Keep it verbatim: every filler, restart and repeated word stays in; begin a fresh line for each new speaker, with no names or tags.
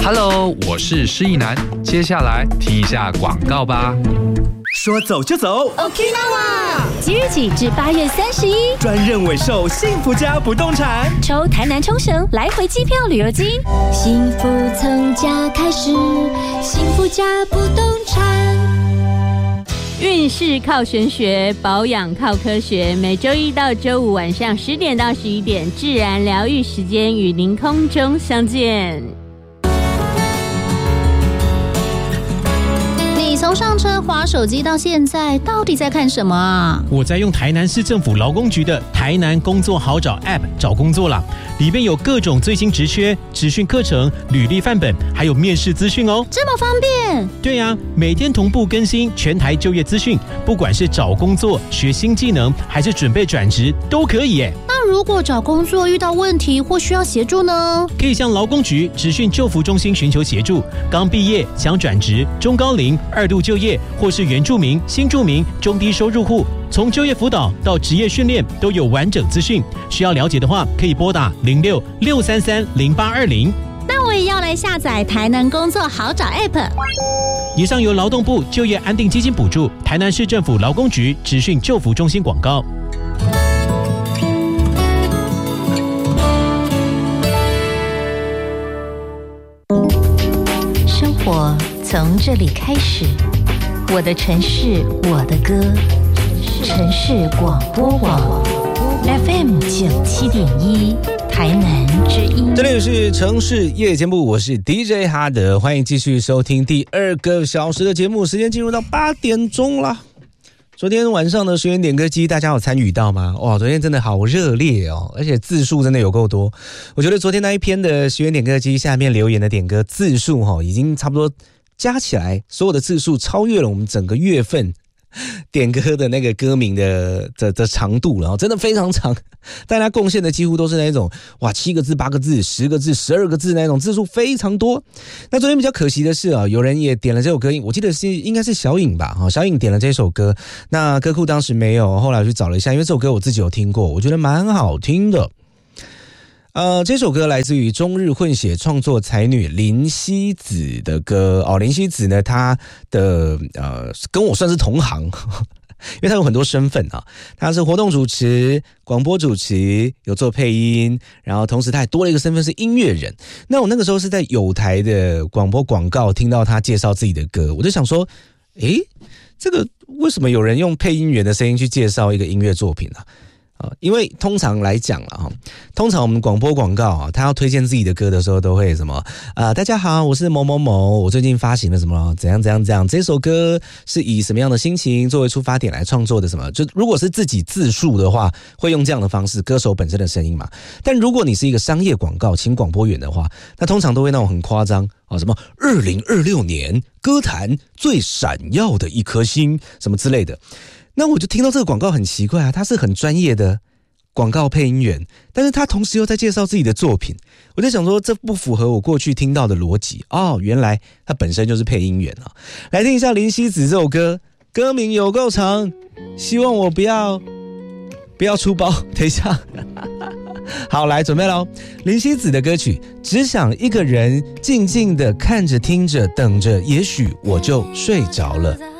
Hello， 我是施意男，接下来听一下广告吧。
说走就走
，Okinawa。即日起至八月三十一，
专任委售幸福家不动产，
抽台南冲绳来回机票旅游金，幸福从家开始，幸福家不动产。
运势靠玄学，保养靠科学。每周一到周五晚上十点到十一点，自然疗愈时间与您空中相见。
你从上车滑手机到现在，到底在看什么啊？
我在用台南市政府劳工局的台南工作好找 App 找工作啦，里面有各种最新职缺、职训课程、履历范本，还有面试资讯哦。
这么方便？
对呀、啊，每天同步更新全台就业资讯，不管是找工作、学新技能，还是准备转职，都可以耶。
那如果找工作遇到问题或需要协助呢？
可以向劳工局职训就服中心寻求协助。刚毕业想转职、中高龄、二度就业，或是原住民、新住民、中低收入户，从就业辅导到职业训练都有完整资讯。需要了解的话，可以拨打零六六三三零八二零。
那我也要来下载台南工作好找 App。
以上由劳动部就业安定基金补助，台南市政府劳工局职训就服中心广告。
生活从这里开始，我的城市，我的歌，城市广播网 F M 九七点一，台南之音。
这里是城市夜间部，我是 D J 哈德，欢迎继续收听第二个小时的节目，时间进入到八点钟了。昨天晚上的十元点歌机，大家有参与到吗？哇，昨天真的好热烈哦，而且字数真的有够多。我觉得昨天那一篇的十元点歌机下面留言的点歌字数哈，已经差不多加起来，所有的字数超越了我们整个月份点歌的那个歌名的的的长度了，真的非常长。大家贡献的几乎都是那种哇七个字、八个字、十个字、十二个字那种字数非常多。那昨天比较可惜的是啊，有人也点了这首歌，我记得是应该是小颖吧，小颖点了这首歌，那歌库当时没有，后来我去找了一下，因为这首歌我自己有听过，我觉得蛮好听的。呃，这首歌来自于中日混血创作才女林希子的歌哦。林希子呢，她的呃跟我算是同行，因为她有很多身份啊。她是活动主持、广播主持，有做配音，然后同时她还多了一个身份是音乐人。那我那个时候是在友台的广播广告听到她介绍自己的歌，我就想说，诶，这个为什么有人用配音员的声音去介绍一个音乐作品啊？因为通常来讲啦，通常我们广播广告啊，他要推荐自己的歌的时候，都会什么啊、呃？大家好，我是某某某，我最近发行了什么怎样怎样怎样，这首歌是以什么样的心情作为出发点来创作的什么？就如果是自己自述的话，会用这样的方式，歌手本身的声音嘛。但如果你是一个商业广告，请广播员的话，那通常都会那种很夸张啊，什么二零二六年歌坛最闪耀的一颗星什么之类的。那我就听到这个广告很奇怪啊，他是很专业的广告配音员，但是他同时又在介绍自己的作品，我在想说这不符合我过去听到的逻辑哦，原来他本身就是配音员啊。来听一下林希子这首歌，歌名有够长，希望我不要不要出包，等一下好，来准备咯，林希子的歌曲只想一个人静静的看着听着等着，也许我就睡着了。